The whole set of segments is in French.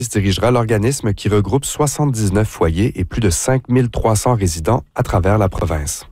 dirigera l'organisme qui regroupe 79 foyers et plus de 5300 résidents à travers la province.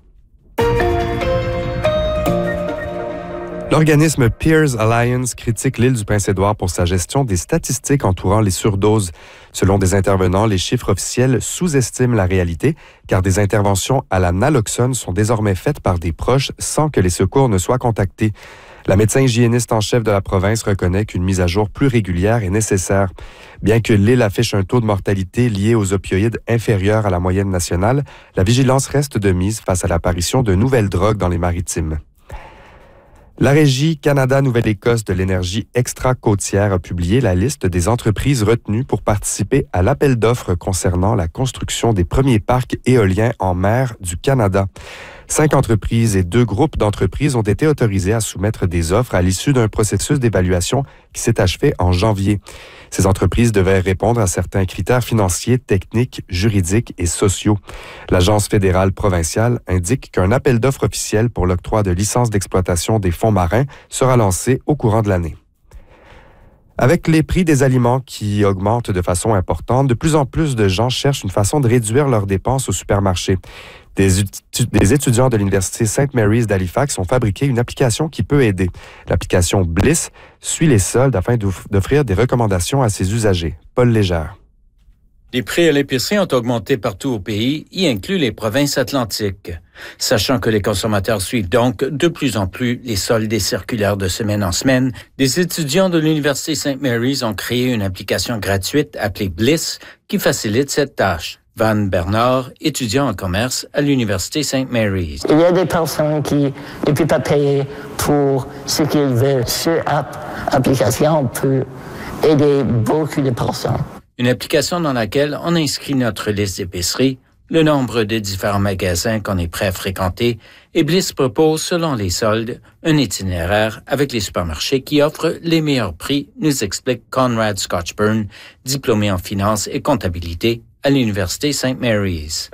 L'organisme Peers Alliance critique l'île du Prince-Édouard pour sa gestion des statistiques entourant les surdoses. Selon des intervenants, les chiffres officiels sous-estiment la réalité, car des interventions à la naloxone sont désormais faites par des proches sans que les secours ne soient contactés. La médecin hygiéniste en chef de la province reconnaît qu'une mise à jour plus régulière est nécessaire. Bien que l'île affiche un taux de mortalité lié aux opioïdes inférieur à la moyenne nationale, la vigilance reste de mise face à l'apparition de nouvelles drogues dans les maritimes. La Régie Canada-Nouvelle-Écosse de l'énergie extra-côtière a publié la liste des entreprises retenues pour participer à l'appel d'offres concernant la construction des premiers parcs éoliens en mer du Canada. 5 entreprises et 2 groupes d'entreprises ont été autorisés à soumettre des offres à l'issue d'un processus d'évaluation qui s'est achevé en janvier. Ces entreprises devaient répondre à certains critères financiers, techniques, juridiques et sociaux. L'Agence fédérale provinciale indique qu'un appel d'offres officiel pour l'octroi de licences d'exploitation des fonds marins sera lancé au courant de l'année. Avec les prix des aliments qui augmentent de façon importante, de plus en plus de gens cherchent une façon de réduire leurs dépenses au supermarché. Des étudiants de l'Université St. Mary's d'Halifax ont fabriqué une application qui peut aider. L'application Bliss suit les soldes afin d'offrir des recommandations à ses usagers. Paul Légère. Les prix à l'épicerie ont augmenté partout au pays, y inclut les provinces atlantiques. Sachant que les consommateurs suivent donc de plus en plus les soldes et circulaires de semaine en semaine, des étudiants de l'Université St. Mary's ont créé une application gratuite appelée Bliss qui facilite cette tâche. Van Bernard, étudiant en commerce à l'Université St. Mary's. Il y a des personnes qui ne peuvent pas payer pour ce qu'ils veulent. Cette application peut aider beaucoup de personnes. Une application dans laquelle on inscrit notre liste d'épicerie, le nombre de différents magasins qu'on est prêt à fréquenter, et Bliss propose, selon les soldes, un itinéraire avec les supermarchés qui offrent les meilleurs prix, nous explique Conrad Scotchburn, diplômé en finance et comptabilité à l'Université St. Mary's.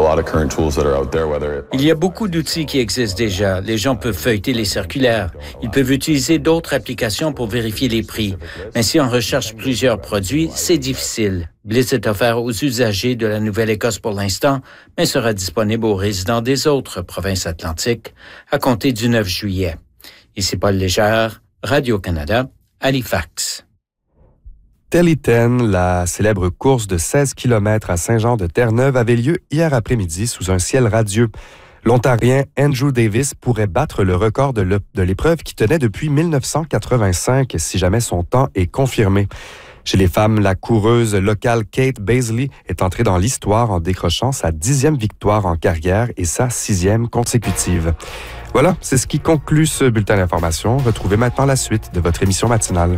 Il y a beaucoup d'outils qui existent déjà. Les gens peuvent feuilleter les circulaires. Ils peuvent utiliser d'autres applications pour vérifier les prix. Mais si on recherche plusieurs produits, c'est difficile. Bliss est offert aux usagers de la Nouvelle-Écosse pour l'instant, mais sera disponible aux résidents des autres provinces atlantiques à compter du 9 juillet. Ici Paul Légère, Radio-Canada, Halifax. Telly-10, la célèbre course de 16 km à Saint-Jean-de-Terre-Neuve, avait lieu hier après-midi sous un ciel radieux. L'Ontarien Andrew Davis pourrait battre le record de l'épreuve qui tenait depuis 1985, si jamais son temps est confirmé. Chez les femmes, la coureuse locale Kate Baisley est entrée dans l'histoire en décrochant sa 10e victoire en carrière et sa 6e consécutive. Voilà, c'est ce qui conclut ce bulletin d'information. Retrouvez maintenant la suite de votre émission matinale.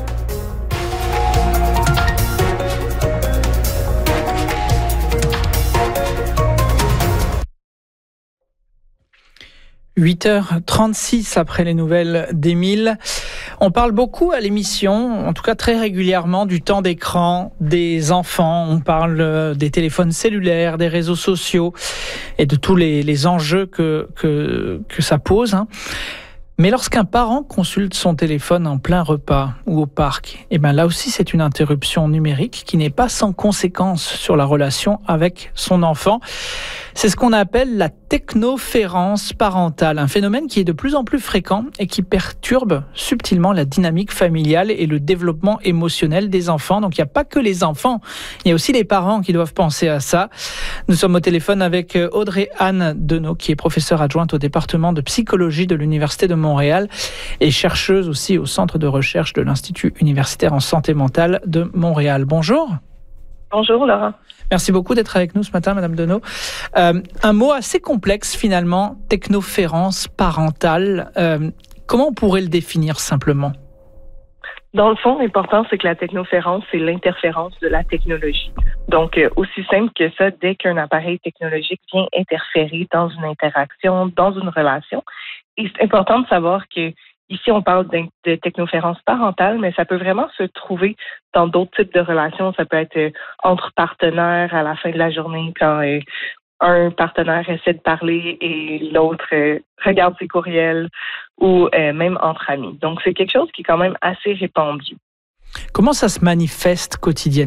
8h36 après les nouvelles d'Émile. On parle beaucoup à l'émission, en tout cas très régulièrement, du temps d'écran des enfants. On parle des téléphones cellulaires, des réseaux sociaux et de tous les enjeux que ça pose. Mais lorsqu'un parent consulte son téléphone en plein repas ou au parc, là aussi c'est une interruption numérique qui n'est pas sans conséquence sur la relation avec son enfant. C'est ce qu'on appelle la technoférence parentale, un phénomène qui est de plus en plus fréquent et qui perturbe subtilement la dynamique familiale et le développement émotionnel des enfants. Donc il n'y a pas que les enfants, il y a aussi les parents qui doivent penser à ça. Nous sommes au téléphone avec Audrey-Anne Deneau, qui est professeure adjointe au département de psychologie de l'Université de Montréal et chercheuse aussi au centre de recherche de l'Institut universitaire en santé mentale de Montréal. Bonjour. Bonjour Laurent. Merci beaucoup d'être avec nous ce matin, Madame Deneau. Un mot assez complexe finalement, technoférence parentale. Comment on pourrait le définir simplement? Dans le fond, l'important, c'est que la technoférence, c'est l'interférence de la technologie. Donc, aussi simple que ça, dès qu'un appareil technologique vient interférer dans une interaction, dans une relation. Et c'est important de savoir que ici, on parle de technoférence parentale, mais ça peut vraiment se trouver dans d'autres types de relations. Ça peut être entre partenaires à la fin de la journée, quand un partenaire essaie de parler et l'autre regarde ses courriels, ou même entre amis. Donc, c'est quelque chose qui est quand même assez répandu. Comment ça se manifeste quotidiennement?